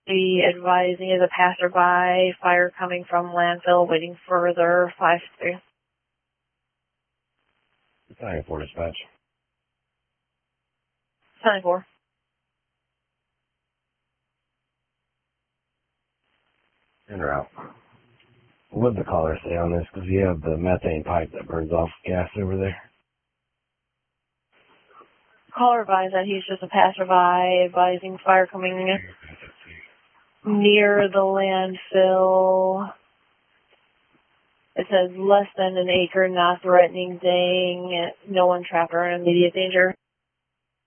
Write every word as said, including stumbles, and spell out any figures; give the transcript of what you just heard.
Be advising is a passerby, fire coming from landfill, waiting further, five three. nine four dispatch. nine four. In or out. What did the caller say on this? Because you have the methane pipe that burns off gas over there. Caller advised that he's just a passerby, advising fire coming near the landfill. It says less than an acre, not threatening, saying no one trapped or in immediate danger.